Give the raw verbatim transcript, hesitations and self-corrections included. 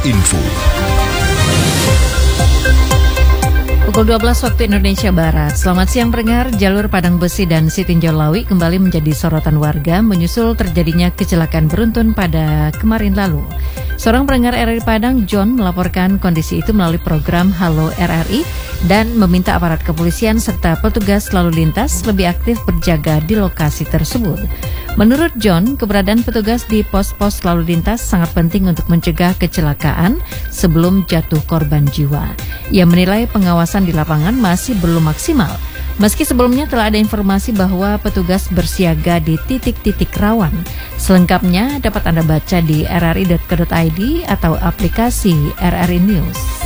Info. Pukul dua belas waktu Indonesia Barat. Selamat siang pendengar. Jalur Padang Besi dan Sitinjau Lawi kembali menjadi sorotan warga menyusul terjadinya kecelakaan beruntun pada kemarin lalu. Seorang pendengar R R I Padang, John, melaporkan kondisi itu melalui program Halo R R I dan meminta aparat kepolisian serta petugas lalu lintas lebih aktif berjaga di lokasi tersebut. Menurut John, keberadaan petugas di pos-pos lalu lintas sangat penting untuk mencegah kecelakaan sebelum jatuh korban jiwa. Ia menilai pengawasan di lapangan masih belum maksimal. Meski sebelumnya telah ada informasi bahwa petugas bersiaga di titik-titik rawan. Selengkapnya dapat Anda baca di r r i dot co dot i d atau aplikasi R R I News.